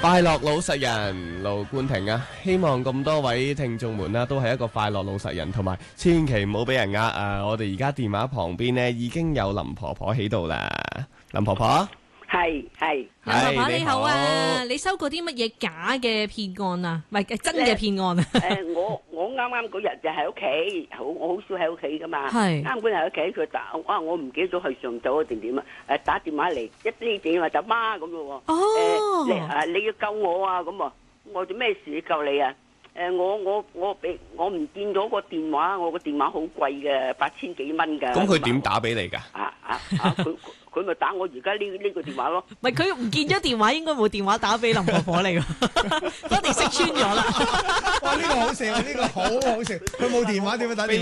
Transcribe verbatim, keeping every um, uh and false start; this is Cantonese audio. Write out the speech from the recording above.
快樂老實人盧冠廷啊，希望咁多位聽眾們啦，都係一個快樂老實人，同埋千祈唔好俾人呃啊！我哋而家電話旁邊呢，已經有林婆婆喺度啦，林婆婆。 係係， 林婆婆你好啊！ 好你收過啲乜嘢假嘅騙案啊？唔係真嘅騙案啊？ 誒，我我啱啱嗰日就喺屋企，好我好少喺屋企噶嘛。 係啱嗰日喺屋企，佢打，哇！我唔記得咗係上晝定點啊？誒，打電話嚟，一呢電話就媽咁咯喎。 哦。 誒，你誒你要救我啊！咁啊，我做咩事救你啊？誒，我我我俾我唔見咗個電話，我個電話好貴嘅，八千幾蚊㗎。 咁佢點打俾你㗎？ 啊啊啊！佢佢咪打我而家呢呢個電話咯。 唔係佢唔見咗電話，應該冇電話打俾林婆婆嚟㗎。我哋識穿咗啦。 哇！呢個好笑，呢個好好笑。佢冇電話點樣打電話？